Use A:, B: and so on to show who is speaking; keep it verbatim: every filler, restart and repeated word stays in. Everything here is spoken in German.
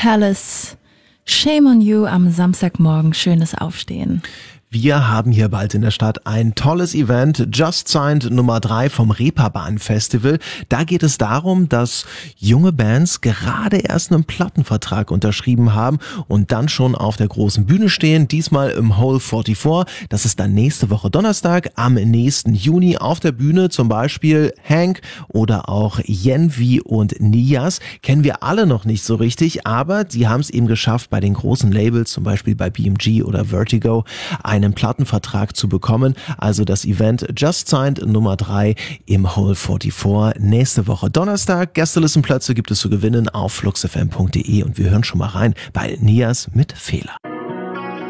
A: Palace. Shame on you am Samstagmorgen. Schönes Aufstehen.
B: Wir haben hier bald in der Stadt ein tolles Event, Just Signed Nummer drei vom Reeperbahn Festival. Da geht es darum, dass junge Bands gerade erst einen Plattenvertrag unterschrieben haben und dann schon auf der großen Bühne stehen, diesmal im Hole vierundvierzig. Das ist dann nächste Woche Donnerstag, am nächsten Juni auf der Bühne, zum Beispiel Hank oder auch Yenvi und Nias. Kennen wir alle noch nicht so richtig, aber die haben es eben geschafft, bei den großen Labels, zum Beispiel bei B M G oder Vertigo, ein einen Plattenvertrag zu bekommen. Also das Event Just Signed Nummer drei im Hole vierundvierzig. Nächste Woche Donnerstag. Gästelistenplätze gibt es zu gewinnen auf fluxfm punkt de und wir hören schon mal rein bei Nias mit Fehler.